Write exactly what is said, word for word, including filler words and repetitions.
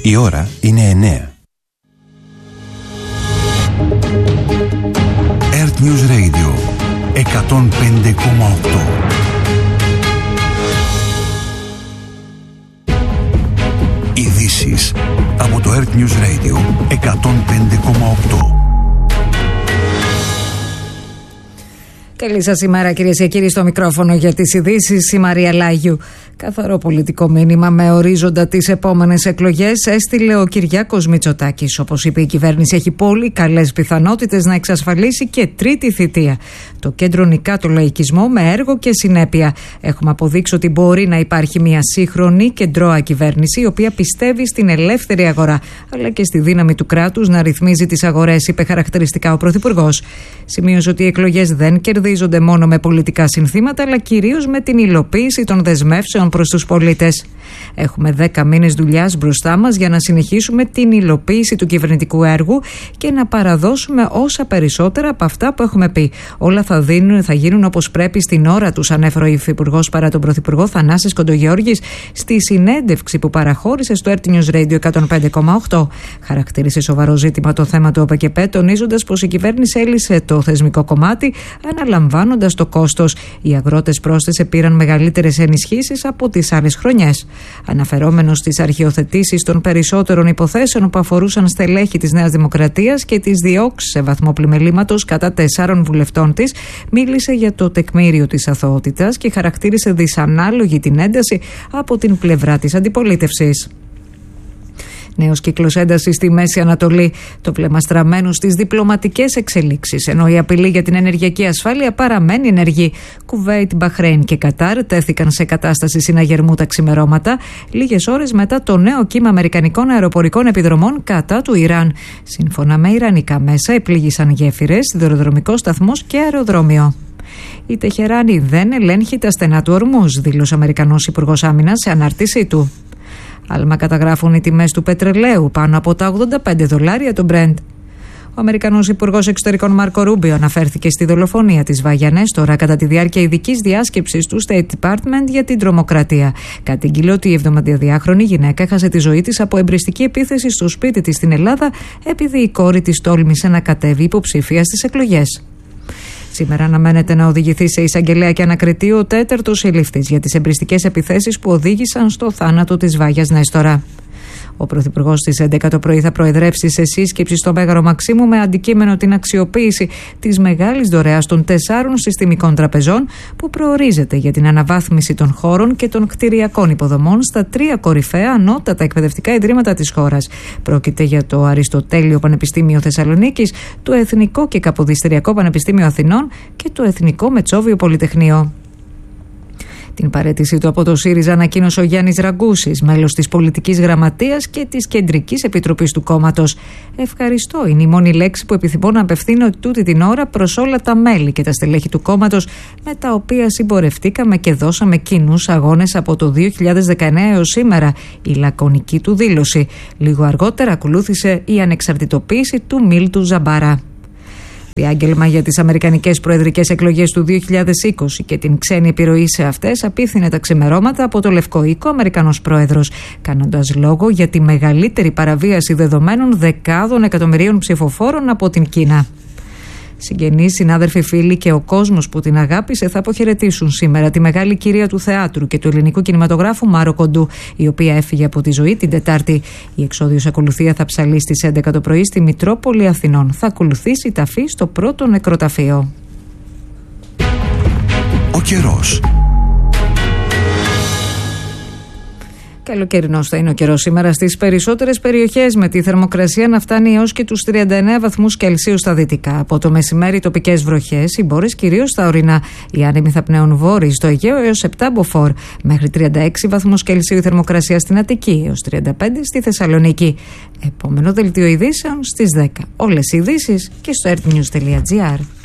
Η ώρα είναι εννέα. Earth News Radio εκατόν πέντε κόμμα οκτώ. Ειδήσεις από το Earth News Radio εκατόν πέντε κόμμα οκτώ. Καλή σας ημέρα, κυρίες και κύριοι, στο μικρόφωνο για τις ειδήσεις η Μαρία Λάγιου. Καθαρό πολιτικό μήνυμα με ορίζοντα τις επόμενες εκλογές έστειλε ο Κυριάκος Μητσοτάκης. Όπως είπε, η κυβέρνηση έχει πολύ καλές πιθανότητες να εξασφαλίσει και τρίτη θητεία. Το κέντρο νικά το λαϊκισμό με έργο και συνέπεια. Έχουμε αποδείξει ότι μπορεί να υπάρχει μια σύγχρονη κεντρώα κυβέρνηση, η οποία πιστεύει στην ελεύθερη αγορά, αλλά και στη δύναμη του κράτους να ρυθμίζει τις αγορές, είπε χαρακτηριστικά ο Πρωθυπουργός. Σημείωσε ότι οι εκλογές δεν κερδίζονται μόνο με πολιτικά συνθήματα, αλλά κυρίως με την υλοποίηση των δεσμεύσεων προς τους πολίτες. Έχουμε δέκα μήνες δουλειάς μπροστά μας για να συνεχίσουμε την υλοποίηση του κυβερνητικού έργου και να παραδώσουμε όσα περισσότερα από αυτά που έχουμε πει. Όλα θα, δίνουν, θα γίνουν όπως πρέπει στην ώρα τους, ανέφερε ο Υφυπουργός παρά τον Πρωθυπουργό Θανάσης Κοντογιώργης στη συνέντευξη που παραχώρησε στο Earth News Radio εκατόν πέντε κόμμα οκτώ. Χαρακτήρισε σοβαρό ζήτημα το θέμα του ΟΠΕΚΕΠΕ, τονίζοντας πως η κυβέρνηση έλυσε το θεσμικό κομμάτι, αναλαμβάνοντας το κόστος. Οι αγρότες πρόσθεσε πήραν μεγαλύτερες ενισχύσεις από τις άλλες χρονιές. Αναφερόμενος στις αρχιοθετήσεις των περισσότερων υποθέσεων που αφορούσαν στελέχη της Νέας Δημοκρατίας και τις διώξεις σε βαθμό πλημελήματος κατά τεσσάρων βουλευτών της, μίλησε για το τεκμήριο της αθωότητας και χαρακτήρισε δυσανάλογη την ένταση από την πλευρά της αντιπολίτευσης. Νέος κύκλος έντασης στη Μέση Ανατολή, το βλέμμα στραμμένο στις διπλωματικές εξελίξεις, ενώ η απειλή για την ενεργειακή ασφάλεια παραμένει ενεργή. Κουβέιτ, Μπαχρέιν και Κατάρ τέθηκαν σε κατάσταση συναγερμού τα ξημερώματα, λίγες ώρες μετά το νέο κύμα αμερικανικών αεροπορικών επιδρομών κατά του Ιράν. Σύμφωνα με ιρανικά μέσα, επλήγησαν γέφυρες, σιδηροδρομικό σταθμός και αεροδρόμιο. Η Τεχεράνη δεν ελέγχει τα στενά του Ορμούζ, δήλωσε ο Αμερικανός Υπουργός Άμυνας σε ανάρτησή του. Άλμα καταγράφουν οι τιμές του πετρελαίου, πάνω από τα ογδόντα πέντε δολάρια το Brent. Ο Αμερικανός Υπουργός Εξωτερικών Μάρκο Ρούμπιο αναφέρθηκε στη δολοφονία της Βάγια Νέστορα κατά τη διάρκεια ειδικής διάσκεψης του State Department για την τρομοκρατία. Κατήγγειλε ότι η εβδομηνταδιάχρονη γυναίκα έχασε τη ζωή της από εμπριστική επίθεση στο σπίτι της στην Ελλάδα, επειδή η κόρη της τόλμησε να κατέβει υποψήφια στις εκλογές. Σήμερα αναμένεται να οδηγηθεί σε εισαγγελέα και ανακριτή ο τέταρτος συλλήφθης για τις εμπριστικές επιθέσεις που οδήγησαν στο θάνατο της Βάγιας Νέστορα. Ο Πρωθυπουργός στις έντεκα το πρωί θα προεδρεύσει σε σύσκεψη στο Μέγαρο Μαξίμου με αντικείμενο την αξιοποίηση της μεγάλης δωρεάς των τεσσάρων συστημικών τραπεζών που προορίζεται για την αναβάθμιση των χώρων και των κτηριακών υποδομών στα τρία κορυφαία ανώτατα εκπαιδευτικά ιδρύματα της χώρας. Πρόκειται για το Αριστοτέλειο Πανεπιστήμιο Θεσσαλονίκης, το Εθνικό και Καποδιστριακό Πανεπιστήμιο Αθηνών και το Εθνικό Μετσόβιο Πολυτεχνείο. Την παραίτησή του από το ΣΥΡΙΖΑ ανακοίνωσε ο Γιάννης Ραγκούσης, μέλος της πολιτικής γραμματείας και της κεντρικής επιτροπής του κόμματος. Ευχαριστώ είναι η μόνη λέξη που επιθυμώ να απευθύνω τούτη την ώρα προς όλα τα μέλη και τα στελέχη του κόμματος, με τα οποία συμπορευτήκαμε και δώσαμε κοινούς αγώνες από το δύο χιλιάδες δεκαεννέα έως σήμερα, η λακωνική του δήλωση. Λίγο αργότερα ακολούθησε η ανεξαρτητοποίηση του Μίλτου Ζαμπάρα. Διάγγελμα για τις αμερικανικές προεδρικές εκλογές του δύο χιλιάδες είκοσι και την ξένη επιρροή σε αυτές απίφθινε τα ξημερώματα από το Λευκό Οίκο ο Αμερικανός πρόεδρος, κάνοντας λόγο για τη μεγαλύτερη παραβίαση δεδομένων δεκάδων εκατομμυρίων ψηφοφόρων από την Κίνα. Συγγενείς, συνάδελφοι, φίλοι και ο κόσμος που την αγάπησε θα αποχαιρετήσουν σήμερα τη μεγάλη κυρία του θεάτρου και του ελληνικού κινηματογράφου Μάρο Κοντού, η οποία έφυγε από τη ζωή την Τετάρτη. Η εξόδιος ακολουθία θα ψαλεί στις έντεκα το πρωί στη Μητρόπολη Αθηνών. Θα ακολουθήσει η ταφή στο πρώτο νεκροταφείο. Ο καιρός. Καλοκαιρινός θα είναι ο καιρός σήμερα στις περισσότερες περιοχές, με τη θερμοκρασία να φτάνει έως και τους τριάντα εννέα βαθμούς Κελσίου στα δυτικά. Από το μεσημέρι τοπικές βροχές, οι μπόρες κυρίως στα ορεινά. Οι άνεμοι θα πνέουν βόρειοι στο Αιγαίο έως επτά μποφόρ. Μέχρι τριάντα έξι βαθμούς Κελσίου η θερμοκρασία στην Αττική, έως τριάντα πέντε στη Θεσσαλονίκη. Επόμενο δελτίο ειδήσεων στις δέκα. Όλες οι ειδήσεις και στο earthnews τελεία gr.